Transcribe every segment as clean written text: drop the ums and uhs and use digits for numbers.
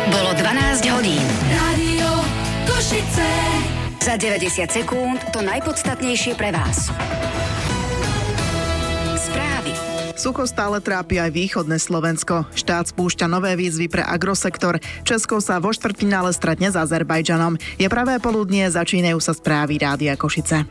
Bolo 12 hodín. Rádio Košice. Za 90 sekúnd to najpodstatnejšie pre vás. Správy. Sucho stále trápi aj východné Slovensko. Štát spúšťa nové výzvy pre agrosektor. Česko sa vo štvrťfinále stretne s Azerbajdžanom. Je pravé poludnie, začínajú sa správy Rádia Košice.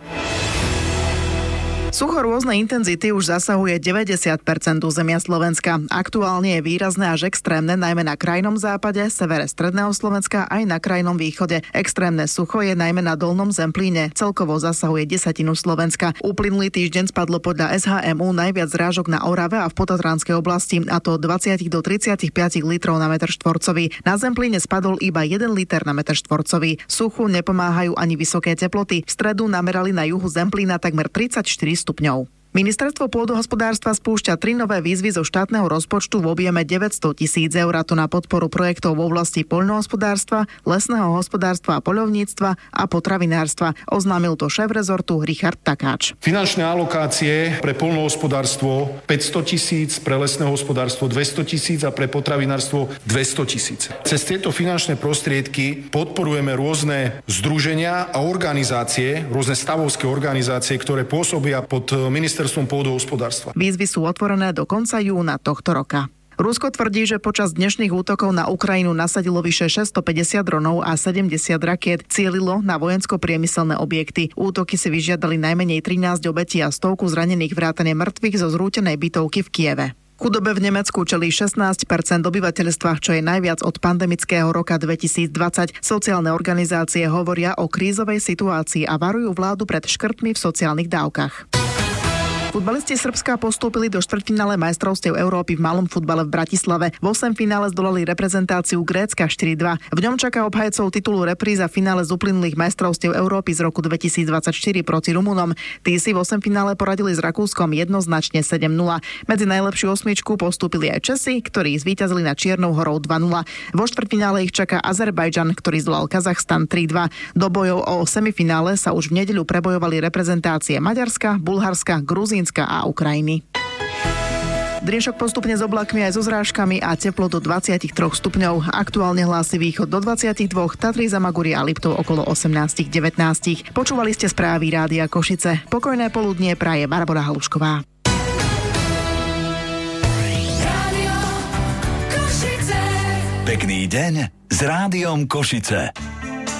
Sucho rôznej intenzity už zasahuje 90% územia Slovenska. Aktuálne je výrazné až extrémne najmä na krajnom západe, severe stredného Slovenska aj na krajnom východe. Extrémne sucho je najmä na Dolnom Zemplíne. Celkovo zasahuje 10% Slovenska. Uplynulý týždeň spadlo podľa SHMU najviac zrážok na Orave a v Potatranskej oblasti, a to od 20 do 35 litrov na meter štvorcový. Na Zemplíne spadol iba 1 liter na meter štvorcový. Suchu nepomáhajú ani vysoké teploty. V stredu namerali na juhu Zemplína takmer 34 stupňov. Ministerstvo pôdohospodárstva spúšťa 3 nové výzvy zo štátneho rozpočtu v objeme 900 000 eur, a to na podporu projektov v oblasti poľnohospodárstva, lesného hospodárstva a poľovníctva a potravinárstva. Oznámil to šéf rezortu Richard Takáč. Finančné alokácie pre poľnohospodárstvo 500 000, pre lesné hospodárstvo 200 000 a pre potravinárstvo 200 000. Cez tieto finančné prostriedky podporujeme rôzne združenia a organizácie, rôzne stavovské organizácie, ktoré pôsobia pod ministerstvom pôdohospodárstva. Výzvy sú otvorené do konca júna tohto roka. Rusko tvrdí, že počas dnešných útokov na Ukrajinu nasadilo vyše 650 dronov a 70 rakiet. Cielilo na vojensko-priemyselné objekty. Útoky si vyžiadali najmenej 13 obetí a 100 zranených, vrátane mŕtvych zo zrútenej bytovky v Kieve. Chudobe v Nemecku čelí 16% obyvateľstva, čo je najviac od pandemického roka 2020. Sociálne organizácie hovoria o krízovej situácii a varujú vládu pred škrtmi v sociálnych dávkach. Futbalisti Srbska postúpili do štvrťfinále majstrovstiev Európy v malom futbale v Bratislave. V 8 finále zdolali reprezentáciu Grécka 4-2. V ňom čaká obhajcov titulu repríza finále z uplynulých majstrovstiev Európy z roku 2024 proti Rumunom. Tí si v 8 finále poradili s Rakúskom jednoznačne 7-0. Medzi najlepšiu osmičku postúpili aj Česi, ktorí zvíťazili nad Čiernou Horou 2-0. Vo štvrťfinále ich čaká Azerbajdžan, ktorý zdolal Kazachstan 3-2. Do bojov o semifinále sa už v nedeľu prebojovali reprezentácie Maďarska, Bulharska, Gruzínska a Ukrajiny. Dnešok postupne s oblakmi aj so zrážkami a teplo do 23 stupňov. Aktuálne hlási východ do 22, Tatry, Zamagúria a Liptov okolo 18-19. Počúvali ste správy Rádia Košice. Pokojné poludnie praje Barbora Halušková. Rádio Košice. Pekný deň s Rádiom Košice.